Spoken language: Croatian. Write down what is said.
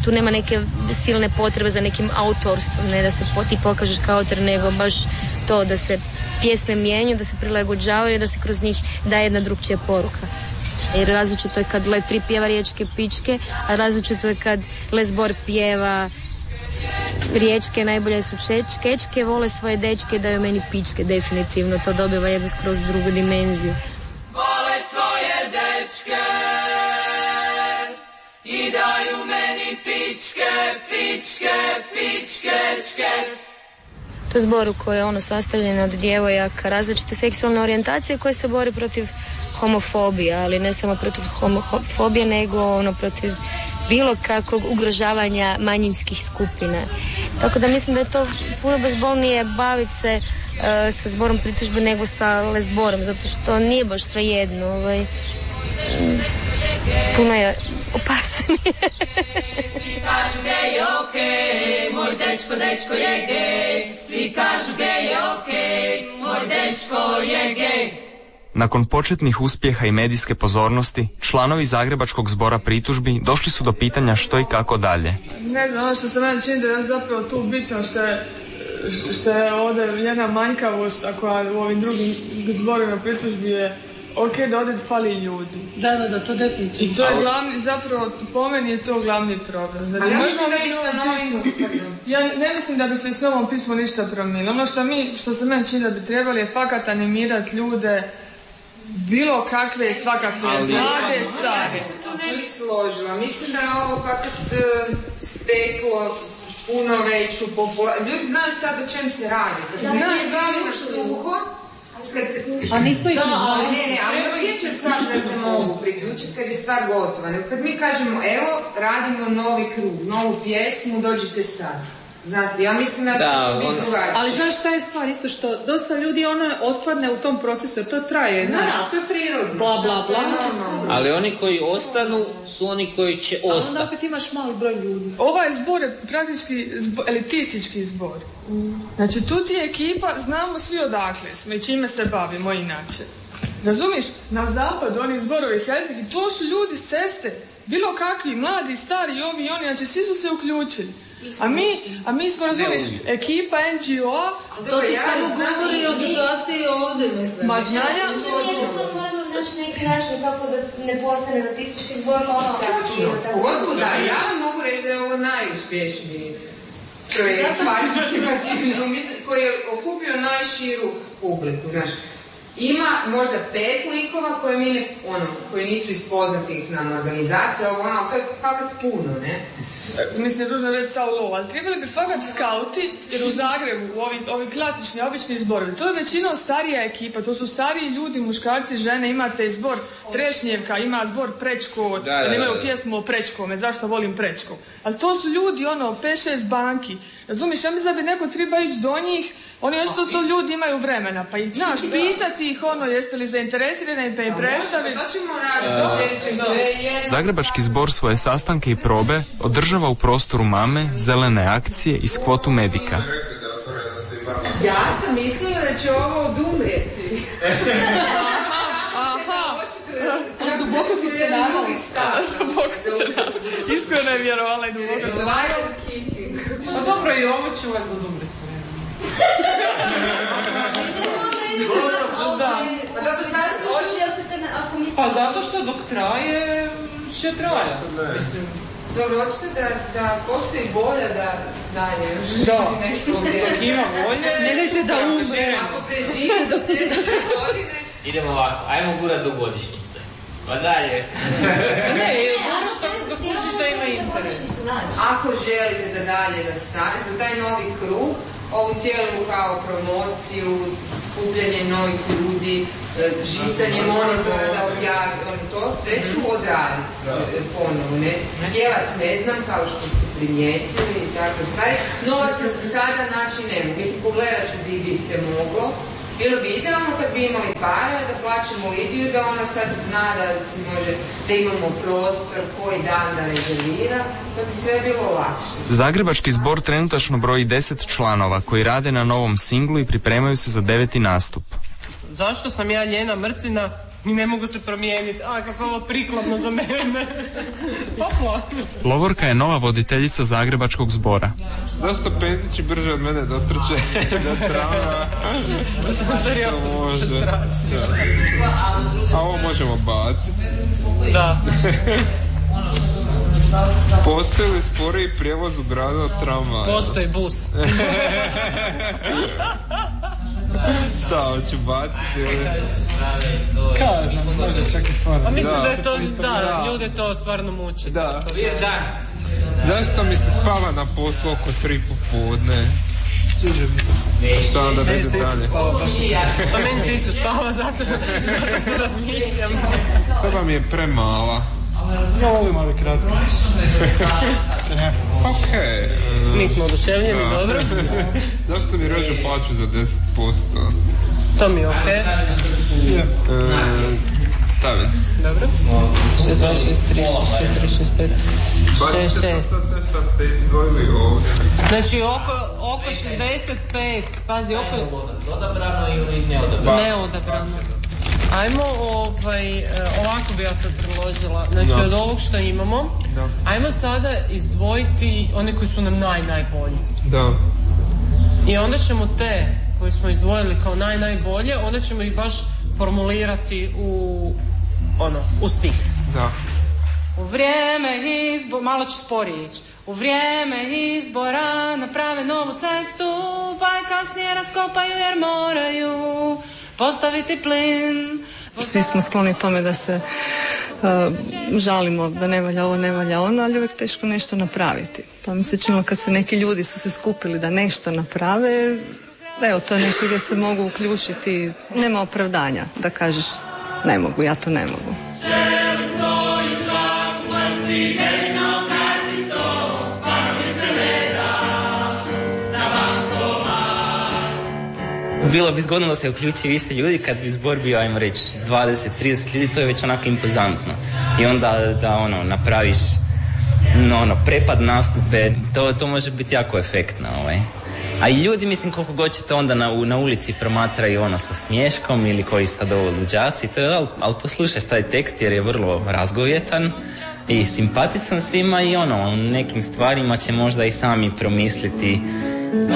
tu nema neke silne potrebe za nekim autorstvom, ne da se ti pokažeš kao autor, nego baš to da se pjesme mijenjaju, da se prilagođavaju, da se kroz njih daje jedna drugčija poruka. Jer različito je kad Le3 pjeva riječke pičke, a različito je kad Les Bor pjeva riječke, najbolje su kečke, vole svoje dečke, daju meni pičke, definitivno to dobiva jednu skroz drugu dimenziju. Vole svoje dečke i daju meni pičke, pičke, pičkečke. To je zbor koji je sastavljen od djevojaka različite seksualne orijentacije koje se bori protiv homofobije, ali ne samo protiv homofobije, nego protiv bilo kakvog ugrožavanja manjinskih skupina. Tako da mislim da je to puno bezbolnije baviti se sa zborom pritužbe nego sa lesborom, zato što nije baš sve jedno. Puno je opasnije. Svi kažu gej, okej, moj dečko je gej. Svi kažu gej, okej, moj dečko je gej. Nakon početnih uspjeha i medijske pozornosti, članovi Zagrebačkog zbora pritužbi došli su do pitanja što i kako dalje. Ne znam, ono što se meni čini da je zapravo tu bitno što je ovdje jedna manjkavost, ako u ovim drugim zborima pritužbi je ok, da ovdje fali ljudi. Da, to definitivno. I to je glavni, zapravo po meni je to glavni problem. Znači, ja ne mislim da bi se s novom pismo ništa promijenilo. Ono što se meni čini da bi trebali je fakat animirati ljude bilo kakve i svakakve mlade, stare. Ja se tu ne bi složila. Mislim da je ovo fakat steklo puno veću popularnost. Ljudi znaju sad o čem se radi. Kad se nije zvali na suho, a nismo ih uzvali. Ne, ali osjećam stvar da se mogu priključiti kad je stvar gotova. Kad mi kažemo, evo, radimo novi krug, novu pjesmu, dođite sad. Znate, ja mislim da će biti drugačije. Ali znaš šta je stvar isto, što dosta ljudi otpadne u tom procesu, jer to traje, znaš. To je prirodno. Bla, bla, bla. Ali oni koji ostanu su oni koji će ostati. A onda opet imaš mali broj ljudi. Ovaj zbor je praktički elitistički zbor. Znači, tu ti je ekipa, znamo svi odakle smo i čime se bavimo inače. Razumiš? Na zapadu, oni zborovi Helsinki, to su ljudi s ceste, bilo kakvi, mladi, stari, ovi i oni, znači svi su se uključili. A mi smo, razumiš, ekipa NGO-a. To ti samo govori o situaciji ovdje, mislim. Ma znanja? Moramo naći neki način kako da ne postane statistički zbor. Pogotovo da, ja mogu reći da je ovo najuspješniji projekt participativni koji je okupio najširu publiku, znaš. Ima možda 5 likova koji nisu iz poznatih nam organizacija, ali to je fakat puno, ne? Mislim, dužno reći sa low, ali trebali bi fakat skauti, jer u Zagrebu, ovi klasični, obični zborovi, to je većinom starija ekipa, to su stariji ljudi, muškarci, žene, imate zbor Trešnjevka, ima zbor Prečko, nemaju pjesmu o Prečkome, zašto volim Prečko. Ali to su ljudi, 5-6 banki. Razumiš, ja mislim da bi neko treba ići do njih, oni očito to ljudi imaju vremena, pa ih, znaš, pitati ih, jeste li zainteresirani, pa im predstaviti. Zagrebački zbor svoje sastanke i probe održava u prostoru Mame, Zelene akcije i Skvotu Medika. Ja sam mislila da će ovo odumrijeti. Duboko si se nadala. Iskreno je vjerovala i duboko se nadala. Pa dobro, i ovo će uvijek odumriti s vremenom. Pa zato što dok traje, će trajati. Dobro, hoćete da postoji volja da dalje nešto dok ima volje, ne dajte da umre. Ako preživite do sljedeće godine. Idemo ovako, ajmo gurat do godišnjice. Pa dalje. Ne, dok kužiš da ima interes. Ako želite da dalje nastane, za taj novi krug, ovu cijelu kao promociju, skupljanje novih ljudi, žicanje monitora da objavi, to sve ću odraditi ponovo, ne? Djelat ne znam, kao što ste primijetili i tako stvari. Novaca za sada naći ne mogu. Mislim, pogledat ću gdje bi se moglo. Bilo bi idealno kad bi imali para da plaćamo Lidiju, da ona sad zna da se može, da imamo prostor, koji dan da rezervira, da bi sve bilo lakše. Zagrebački zbor trenutačno broji 10 članova koji rade na novom singlu i pripremaju se za 9. nastup. Zašto sam ja Ljena Mrcina ni ne mogu se promijeniti, kako ovo prikladno za mene. Poplo. Lovorka je nova voditeljica Zagrebačkog zbora. Zašto penzići brže od mene dotrče do trama? To može. A ovo možemo baciti. Da. Postoji li sporiji prijevoz u gradu od tramvaja? Postoji bus. Da, hoću baciti. Kao znam, možda čak i forma. Pa mislim da je to, da, ljude to stvarno muči. Da. Zašto mi se spava na poslu oko 3 popodne? Sviđa mi se. Šta onda ne ide dalje? Pa meni se isto spava, zato se razmišljam. Soba mi je premala. Ja volim ali kratko. Okej. Nismo oduševljeni, dobro. Zašto mi režu plaću za 10%? To mi je okej. Staviti. Dobro. 6, 2, 6, 3, 6, 4, 6, 5, 6, 6. Sad sve šta ste izdvojili ovdje. Znači oko 65, pazi, oko... Odabrano ili neodabrano? Neodabrano. Ajmo, ovako bi ja sad predložila, znači od ovog što imamo, ajmo sada izdvojiti one koji su nam najbolji. Da. I onda ćemo te koje smo izdvojili kao najbolje, onda ćemo ih baš formulirati u stih. Da. U vrijeme izbora, malo ću sporije ići. U vrijeme izbora naprave novu cestu, pa je kasnije raskopaju jer moraju postaviti plin. Svi smo skloni tome da se žalimo da ne valja ovo, ne valja ono, ali uvijek teško nešto napraviti. Pa mi se činilo kad se neki ljudi su se skupili da nešto naprave, evo to je nešto gdje se mogu uključiti, nema opravdanja da kažeš ne mogu, ja to ne mogu. Bilo bi zgodno da se uključi više ljudi, kad bi zbor bio, ajmo reći, 20-30 ljudi, to je već onako impozantno. I onda da napraviš prepad nastupe, to može biti jako efektno. A i ljudi, mislim, koliko god će to onda na ulici promatraju sa smješkom ili koji su sad ovo luđaci, ali poslušaš taj tekst jer je vrlo razgovjetan i simpatičan svima i u nekim stvarima će možda i sami promisliti